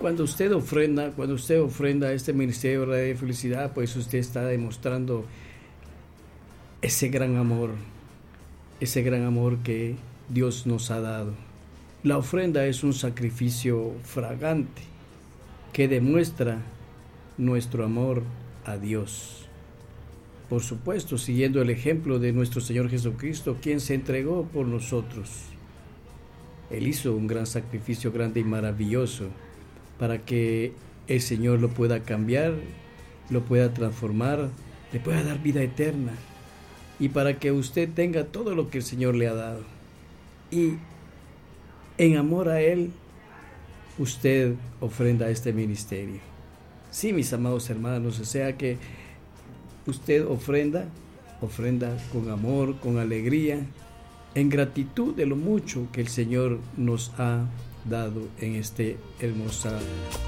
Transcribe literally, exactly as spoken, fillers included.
cuando usted ofrenda, cuando usted ofrenda a este ministerio de felicidad, pues usted está demostrando ese gran amor, ese gran amor que Dios nos ha dado. La ofrenda es un sacrificio fragante que demuestra nuestro amor a Dios. Por supuesto, siguiendo el ejemplo de nuestro Señor Jesucristo, quien se entregó por nosotros. Él hizo un gran sacrificio, grande y maravilloso, para que el Señor lo pueda cambiar, lo pueda transformar, le pueda dar vida eterna, y para que usted tenga todo lo que el Señor le ha dado. Y en amor a Él, usted ofrenda a este ministerio. Sí, mis amados hermanos, o sea que usted ofrenda, ofrenda con amor, con alegría, en gratitud de lo mucho que el Señor nos ha dado en este hermosa